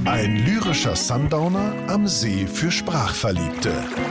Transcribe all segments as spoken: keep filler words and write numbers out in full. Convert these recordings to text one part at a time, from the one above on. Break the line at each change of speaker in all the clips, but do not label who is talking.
Ein lyrischer Sundowner am See für Sprachverliebte.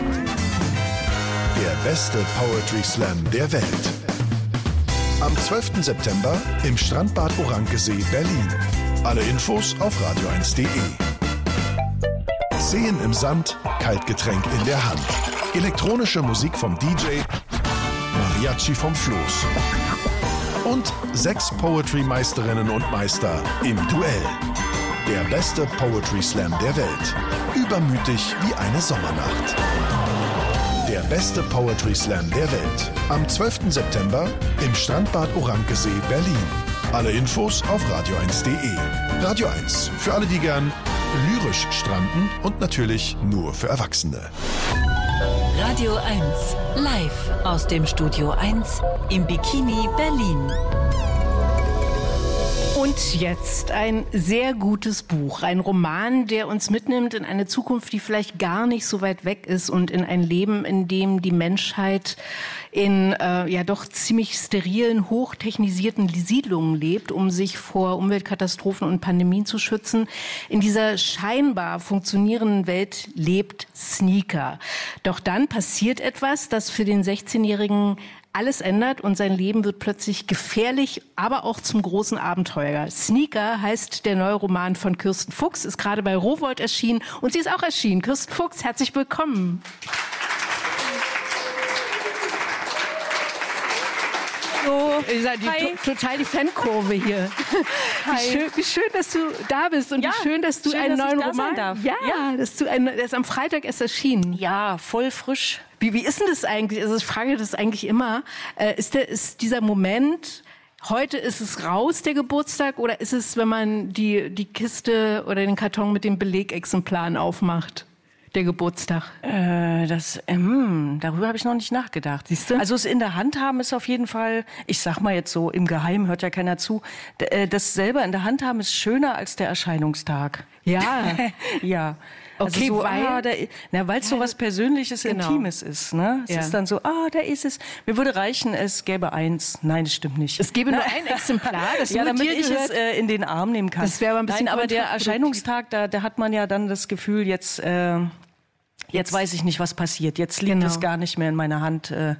Der beste Poetry Slam der Welt. Am zwölften September im Strandbad Orankesee, Berlin. Alle Infos auf radio eins punkt de. Seen im Sand, Kaltgetränk in der Hand. Elektronische Musik vom D J, Mariachi vom Floß. Und sechs Poetry-Meisterinnen und Meister im Duell. Der beste Poetry Slam der Welt. Übermütig wie eine Sommernacht. Der beste Poetry Slam der Welt. Am zwölften September im Strandbad Orankesee, Berlin. Alle Infos auf radio eins punkt de. Radio eins, für alle, die gern lyrisch stranden und natürlich nur für Erwachsene.
Radio eins, live aus dem Studio eins im Bikini Berlin.
Und jetzt ein sehr gutes Buch, ein Roman, der uns mitnimmt in eine Zukunft, die vielleicht gar nicht so weit weg ist und in ein Leben, in dem die Menschheit in äh, ja doch ziemlich sterilen, hochtechnisierten Siedlungen lebt, um sich vor Umweltkatastrophen und Pandemien zu schützen. In dieser scheinbar funktionierenden Welt lebt Sneaker. Doch dann passiert etwas, das für den sechzehnjährigen alles ändert und sein Leben wird plötzlich gefährlich, aber auch zum großen Abenteuer. Sneaker heißt der neue Roman von Kirsten Fuchs, ist gerade bei Rowohlt erschienen und sie ist auch erschienen. Kirsten Fuchs, herzlich willkommen. Hallo. Die, Hi. To, total die Fankurve hier. Hi. Wie schön, wie schön, dass du da bist und ja, wie schön, dass du schön, einen dass neuen Roman darf. Ja, ja, dass du ein, der ist am Freitag erst erschienen.
Ja, voll frisch.
Wie, wie ist denn das eigentlich? Also ich frage das eigentlich immer. Äh, ist, der, ist dieser Moment, heute ist es raus, der Geburtstag, oder ist es, wenn man die, die Kiste oder den Karton mit den Belegexemplaren aufmacht? Der Geburtstag?
Äh, das, ähm, darüber habe ich noch nicht nachgedacht.
Siehst du?
Also es in der Hand haben ist auf jeden Fall, ich sag mal jetzt so, im Geheimen hört ja keiner zu, das selber in der Hand haben ist schöner als der Erscheinungstag.
Ja.
Ja. Also
okay,
so,
weil
ah, na, weil es so was Persönliches,
genau.
Intimes ist. Ne? Es
ja.
ist dann so, ah, da ist es. Mir würde reichen, es gäbe eins. Nein, das stimmt nicht.
Es gäbe nur ein Exemplar, das
ja, damit
ich
gehört. es äh, in den Arm nehmen kann.
Das wäre aber ein bisschen
Nein, aber der Erscheinungstag, da, da hat man ja dann das Gefühl, jetzt, äh, jetzt, jetzt weiß ich nicht, was passiert. Jetzt liegt
genau.
es gar nicht mehr in meiner Hand. Äh,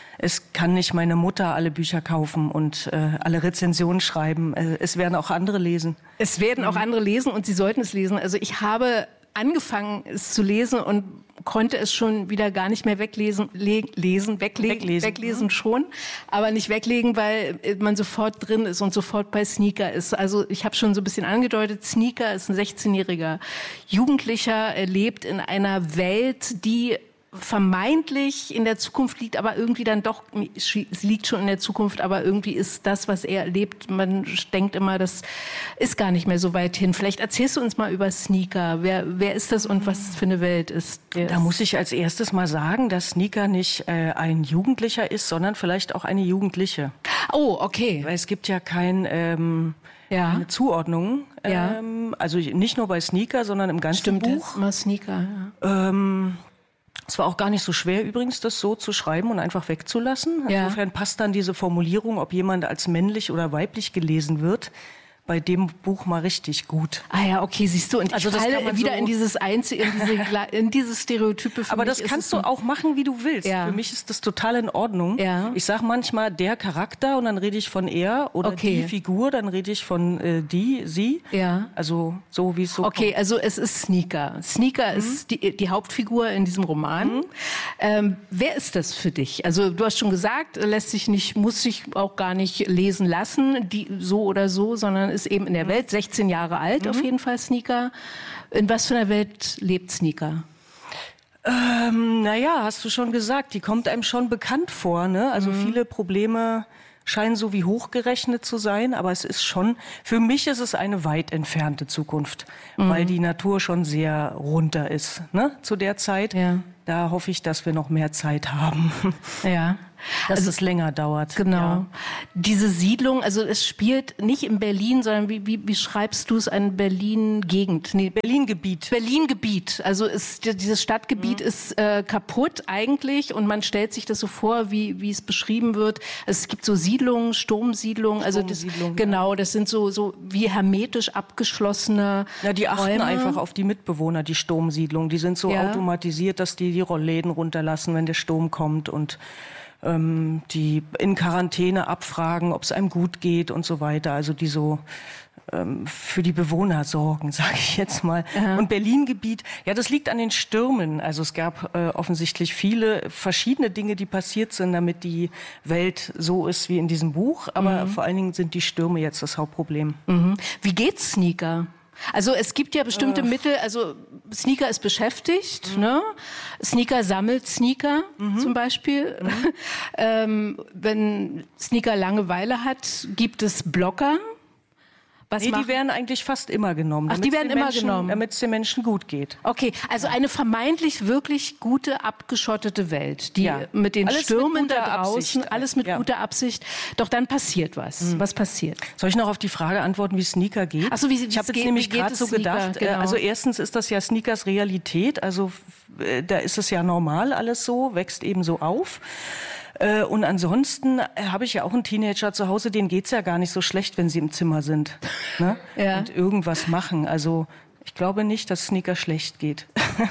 Es kann nicht meine Mutter alle Bücher kaufen und äh, alle Rezensionen schreiben. Äh, es werden auch andere lesen.
Es werden auch andere lesen und sie sollten es lesen. Also ich habe angefangen, es zu lesen und konnte es schon wieder gar nicht mehr weglesen, le- lesen, weglegen,
weglesen.
weglesen schon, aber nicht weglegen, weil man sofort drin ist und sofort bei Sneaker ist. Also ich habe schon so ein bisschen angedeutet, Sneaker ist ein sechzehnjähriger Jugendlicher, er lebt in einer Welt, die vermeintlich in der Zukunft liegt, aber irgendwie dann doch, es liegt schon in der Zukunft, aber irgendwie ist das, was er erlebt, man denkt immer, das ist gar nicht mehr so weit hin. Vielleicht erzählst du uns mal über Sneaker. Wer, wer ist das und was für eine Welt ist das?
Da muss ich als erstes mal sagen, dass Sneaker nicht äh, ein Jugendlicher ist, sondern vielleicht auch eine Jugendliche.
Oh, okay.
Weil es gibt ja kein... Ähm
Ja.
Eine Zuordnung,
Ja.
ähm, also nicht nur bei Sneaker, sondern im ganzen
Stimmt,
Buch.
das ist immer Sneaker. Ja.
Ähm, es war auch gar nicht so schwer übrigens, das so zu schreiben und einfach wegzulassen.
Ja.
Insofern passt dann diese Formulierung, ob jemand als männlich oder weiblich gelesen wird, bei dem Buch mal richtig gut.
Ah ja, okay, siehst du, und
Also
ich
das
falle
kann man
wieder
so-
in dieses Einzige, in diese, Gla- in dieses Stereotype. Für
Aber
mich
das
ist
kannst
es
du
ein-
auch machen, wie du willst.
Ja.
Für mich ist das total in Ordnung.
Ja.
Ich sage manchmal der Charakter und dann rede ich von er oder
Okay.
die Figur, dann rede ich von äh, die, sie.
Ja.
Also so wie es so
Okay, also es ist Sneaker. Sneaker ist die, die Hauptfigur in diesem Roman.
Mhm.
Ähm, wer ist das für dich? Also du hast schon gesagt, lässt sich nicht, muss sich auch gar nicht lesen lassen, die so oder so, sondern ist eben in der Welt, sechzehn Jahre alt auf jeden Fall, Sneaker. In was für einer Welt lebt Sneaker?
Ähm, naja, hast du schon gesagt, die kommt einem schon bekannt vor, ne? Also
Mhm.
viele Probleme scheinen so wie hochgerechnet zu sein, aber es ist schon, für mich ist es eine weit entfernte Zukunft,
Mhm.
weil die Natur schon sehr runter ist, ne? Zu der Zeit.
Ja.
Da hoffe ich, dass wir noch mehr Zeit haben.
Ja.
Dass
also,
es länger dauert.
Genau.
Ja.
Diese Siedlung, also es spielt nicht in Berlin, sondern wie, wie, wie schreibst du es, ein Berlin-Gegend? Nee,
Berlin-Gebiet.
Berlin-Gebiet. Also ist, dieses Stadtgebiet mhm. ist äh, kaputt eigentlich und man stellt sich das so vor, wie, wie es beschrieben wird. Es gibt so Siedlungen, Sturmsiedlungen. Also das, genau, das sind so, so wie hermetisch abgeschlossene
Ja, die achten
Räume.
einfach auf die Mitbewohner, die Sturmsiedlungen. Die sind so
Ja.
automatisiert, dass die die Rollläden runterlassen, wenn der Sturm kommt und ähm, die in Quarantäne abfragen, ob es einem gut geht und so weiter. Also die so ähm, für die Bewohner sorgen, sage ich jetzt mal. Aha. Und Berlin-Gebiet, ja, das liegt an den Stürmen. Also es gab äh, offensichtlich viele verschiedene Dinge, die passiert sind, damit die Welt so ist wie in diesem Buch. Aber mhm. vor allen Dingen sind die Stürme jetzt das Hauptproblem.
Mhm. Wie geht's Sneaker? Also es gibt ja bestimmte äh. Mittel, also Sneaker ist beschäftigt, mhm. ne? Sneaker sammelt Sneaker mhm. zum Beispiel. Mhm. ähm, wenn Sneaker Langeweile hat, gibt es Blocker. Was
nee, die werden eigentlich fast immer genommen.
Ach, die werden immer
Menschen,
genommen.
Damit es den Menschen gut geht.
Okay, also eine vermeintlich wirklich gute, abgeschottete Welt, die
ja.
mit den
alles
Stürmen
mit
da draußen,
Absicht.
alles mit
ja.
guter Absicht. Doch dann passiert was. Mhm. Was passiert?
Soll ich noch auf die Frage antworten, wie Sneaker geht?
Ach so, wie,
ich habe jetzt
geht,
nämlich gerade so
Sneaker?
gedacht,
Genau.
also erstens ist das ja Sneakers Realität, also äh, da ist es ja normal alles so, wächst eben so auf. Und ansonsten habe ich ja auch einen Teenager zu Hause, denen geht's ja gar nicht so schlecht, wenn sie im Zimmer sind, ne?
Ja.
Und irgendwas machen. Also ich glaube nicht, dass Sneaker schlecht geht.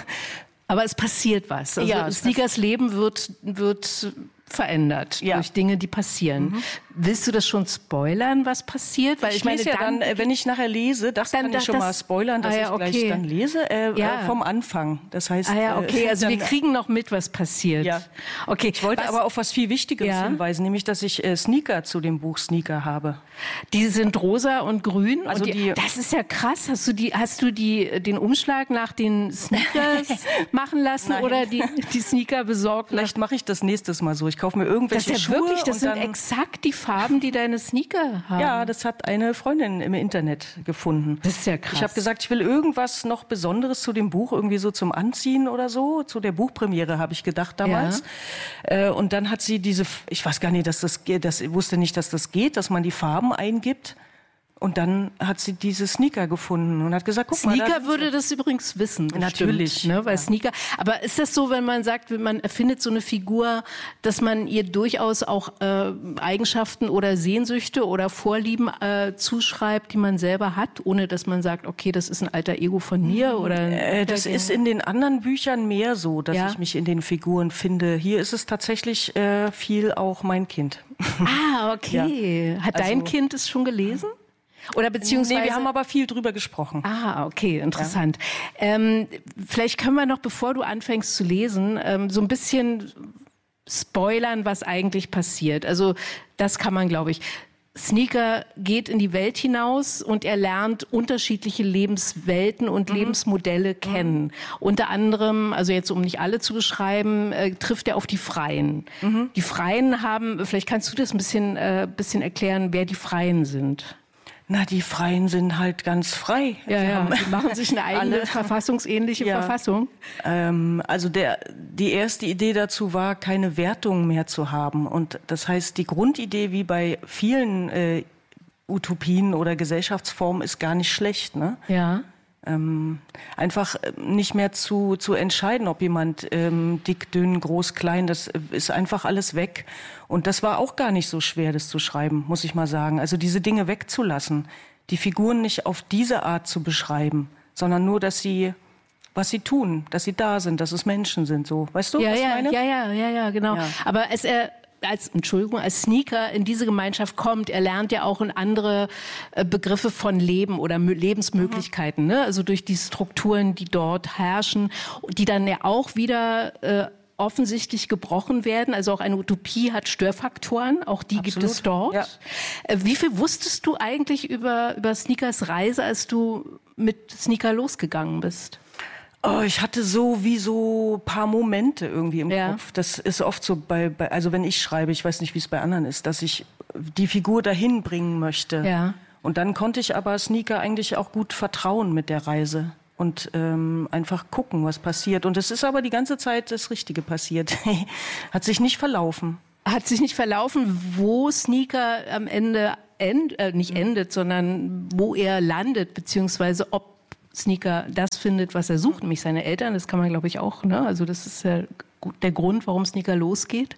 Aber es passiert was. Also
ja,
Sneakers Leben wird, wird verändert
ja.
durch Dinge, die passieren. Mhm. Willst du das schon spoilern, was passiert? Weil ich,
ich
meine,
ja
dann,
dann, wenn ich nachher lese, das
dann,
kann ich
das,
schon mal spoilern, dass
ah ja,
ich gleich
okay.
dann lese, äh,
ja.
äh, vom Anfang. Das heißt,
ah ja, okay, also
dann,
wir kriegen noch mit, was passiert.
Ja.
Okay.
Ich wollte
was,
aber auf was viel Wichtigeres
ja.
hinweisen, nämlich, dass ich äh, Sneaker zu dem Buch Sneaker habe.
Die sind rosa und grün.
Also
und die,
die,
das ist ja krass. Hast du die, hast du die, den Umschlag nach den Sneakers machen lassen
Nein.
oder die, die Sneaker besorgt?
Vielleicht mache ich das nächstes Mal so. Ich kaufe mir irgendwelche
das ist ja
Schuhe.
Wirklich, das
und
sind
dann,
exakt die Farben, die deine Sneaker haben.
Ja, das hat eine Freundin im Internet gefunden.
Das ist ja krass.
Ich habe gesagt, ich will irgendwas noch Besonderes zu dem Buch, irgendwie so zum Anziehen oder so. Zu der Buchpremiere habe ich gedacht damals. Ja. Äh, und dann hat sie diese, ich weiß gar nicht, dass das geht, das, ich wusste nicht, dass das geht, dass man die Farben eingibt. Und dann hat sie diese Sneaker gefunden und hat gesagt, guck
Sneaker
mal.
Sneaker würde das übrigens wissen.
Natürlich.
Bestimmt, ne? Weil
ja.
Sneaker, aber ist das so, wenn man sagt, man erfindet so eine Figur, dass man ihr durchaus auch äh, Eigenschaften oder Sehnsüchte oder Vorlieben äh, zuschreibt, die man selber hat, ohne dass man sagt, okay, das ist ein alter Ego von mir? Oder
äh, das ist in den anderen Büchern mehr so, dass
ja.
ich mich in den Figuren finde. Hier ist es tatsächlich äh, viel auch mein Kind.
Ah, okay. Ja. Hat
also,
dein Kind es schon gelesen? Oder beziehungsweise.
Nee, wir haben aber viel drüber gesprochen.
Ah, okay, interessant. Ja. Ähm, vielleicht können wir noch, bevor du anfängst zu lesen, ähm, so ein bisschen spoilern, was eigentlich passiert. Also das kann man, glaube ich. Sneaker geht in die Welt hinaus und er lernt unterschiedliche Lebenswelten und mhm. Lebensmodelle kennen. Mhm. Unter anderem, also jetzt um nicht alle zu beschreiben, äh, trifft er auf die Freien. Mhm. Die Freien haben, vielleicht kannst du das ein bisschen, äh, bisschen erklären, wer die Freien sind.
Na, die Freien sind halt ganz frei.
Ja, ja. Die machen sich eine eigene alle. verfassungsähnliche ja. Verfassung.
Ähm, also der, die erste Idee dazu war, keine Wertung mehr zu haben. Und das heißt, die Grundidee, wie bei vielen äh, Utopien oder Gesellschaftsformen, ist gar nicht schlecht, ne?
Ja.
Ähm, einfach nicht mehr zu, zu entscheiden, ob jemand ähm, dick, dünn, groß, klein, das ist einfach alles weg. Und das war auch gar nicht so schwer, das zu schreiben, muss ich mal sagen. Also diese Dinge wegzulassen, die Figuren nicht auf diese Art zu beschreiben, sondern nur, dass sie, was sie tun, dass sie da sind, dass es Menschen sind, so. Weißt du,
ja,
was
ja,
ich meine?
Ja, ja, ja, ja, genau. Ja. Aber es er als, Entschuldigung, als Sneaker in diese Gemeinschaft kommt, er lernt ja auch in andere äh, Begriffe von Leben oder M- Lebensmöglichkeiten, mhm. ne? Also durch die Strukturen, die dort herrschen, die dann ja auch wieder äh, offensichtlich gebrochen werden. Also auch eine Utopie hat Störfaktoren, auch die
Absolut.
gibt es dort.
Ja.
Äh, wie viel wusstest du eigentlich über, über Sneakers Reise, als du mit Sneaker losgegangen bist?
Oh, ich hatte so wie so paar Momente irgendwie im
ja.
Kopf. Das ist oft so bei, bei, also wenn ich schreibe, ich weiß nicht, wie es bei anderen ist, dass ich die Figur dahin bringen möchte.
Ja.
Und dann konnte ich aber Sneaker eigentlich auch gut vertrauen mit der Reise und ähm, einfach gucken, was passiert. Und es ist aber die ganze Zeit das Richtige passiert. Hat sich nicht verlaufen.
hat sich nicht verlaufen, wo Sneaker am Ende end, äh, nicht endet, sondern wo er landet, beziehungsweise ob Sneaker das findet, was er sucht, nämlich seine Eltern. Das kann man, glaube ich, auch. Ne? Also das ist ja der Grund, warum Sneaker losgeht.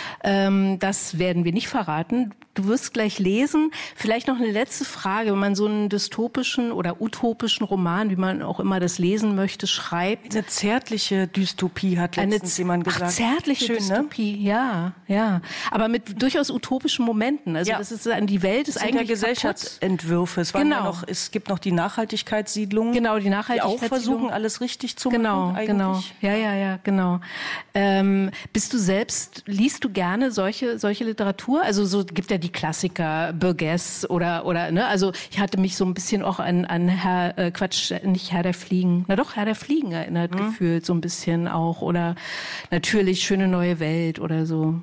Ähm, das werden wir nicht verraten. Du wirst gleich lesen. Vielleicht noch eine letzte Frage. Wenn man so einen dystopischen oder utopischen Roman, wie man auch immer das lesen möchte, schreibt.
Eine zärtliche Dystopie, hat letztens jemand gesagt.
Ach, zärtliche
Schön,
Dystopie, ne? ja, ja. Aber mit durchaus utopischen Momenten. Also
ja.
das ist die Welt ist
das sind
eigentlich
ja Gesellschaftsentwürfe. Es, waren
genau.
ja noch, es gibt noch die Nachhaltigkeitssiedlungen.
Genau, die Nachhaltigkeitssiedlungen.
Die auch versuchen, alles richtig zu
genau,
machen. Eigentlich.
Genau, ja, ja, ja, genau. Ähm, bist du selbst, liest du gerne solche, solche Literatur? Also so gibt ja die Klassiker, Burgess oder, oder, ne? Also ich hatte mich so ein bisschen auch an, an Herr, äh, Quatsch, nicht Herr der Fliegen, na doch, Herr der Fliegen erinnert mhm. gefühlt, so ein bisschen auch. Oder natürlich Schöne neue Welt oder so.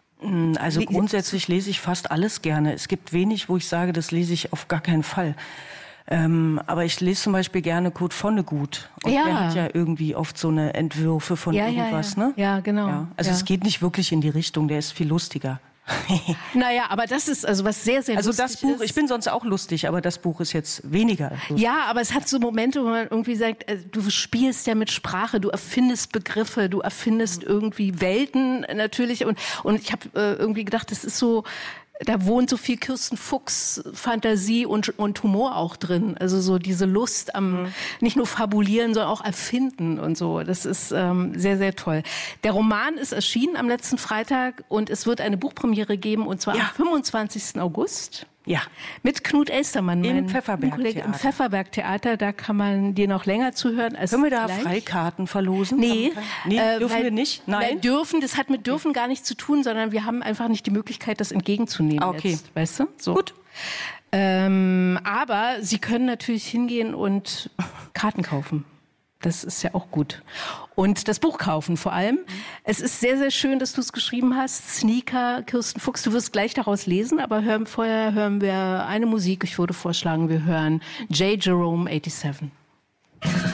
Also grundsätzlich lese ich fast alles gerne. Es gibt wenig, wo ich sage, das lese ich auf gar keinen Fall. Ähm, aber ich lese zum Beispiel gerne Kurt Vonnegut. Und
ja.
der hat ja irgendwie oft so eine Entwürfe von
ja,
irgendwas,
ja, ja.
ne?
Ja, genau.
Ja. Also
ja.
es geht nicht wirklich in die Richtung, der ist viel lustiger.
Naja, aber das ist also was sehr, sehr
also
lustig
das Buch,
ist.
ich bin sonst auch lustig, aber das Buch ist jetzt weniger lustig.
Ja, aber es hat so Momente, wo man irgendwie sagt, du spielst ja mit Sprache, du erfindest Begriffe, du erfindest irgendwie Welten natürlich. Und, und ich habe äh, irgendwie gedacht, das ist so... Da wohnt so viel Kirsten Fuchs Fantasie und, und Humor auch drin. Also so diese Lust am mhm. nicht nur fabulieren, sondern auch erfinden und so. Das ist ähm, sehr, sehr toll. Der Roman ist erschienen am letzten Freitag und es wird eine Buchpremiere geben und zwar ja. am fünfundzwanzigsten August.
Ja.
Mit Knut Elstermann,
Im Pfefferberg-Theater.
Im Pfefferberg-Theater, da kann man dir noch länger zuhören. Als
Können wir da
gleich.
Freikarten verlosen?
Nee,
nee
äh,
dürfen
weil,
wir nicht? Nein.
Nein, dürfen, das hat mit dürfen gar nichts zu tun, sondern wir haben einfach nicht die Möglichkeit, das entgegenzunehmen.
Okay.
Jetzt, weißt du? So.
Gut.
Ähm, aber Sie können natürlich hingehen und Karten kaufen. Das ist ja auch gut. Und das Buch kaufen vor allem. Es ist sehr, sehr schön, dass du es geschrieben hast. Sneaker, Kirsten Fuchs, du wirst gleich daraus lesen, aber hören, vorher hören wir eine Musik. Ich würde vorschlagen, wir hören J. Jerome siebenundachtzig.